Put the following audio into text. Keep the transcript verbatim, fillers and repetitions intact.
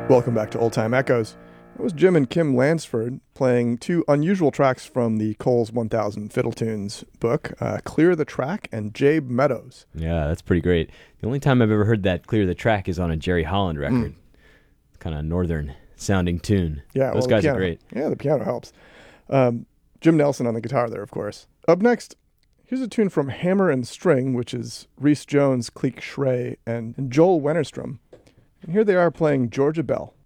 Welcome back to Old Time Echoes. That was Jim and Kim Lansford playing two unusual tracks from the Coles one thousand Fiddle Tunes book, uh, Clear the Track and Jabe Meadows. Yeah, that's pretty great. The only time I've ever heard that Clear the Track is on a Jerry Holland record. Mm. Kind of northern sounding tune. Yeah, Those well, guys piano, are great. Yeah, the piano helps. Um, Jim Nelson on the guitar there, of course. Up next, here's a tune from Hammer and String, which is Rhys Jones, Cleek Shrey, and, and Joel Wennerstrom. And here they are playing Georgia Belle.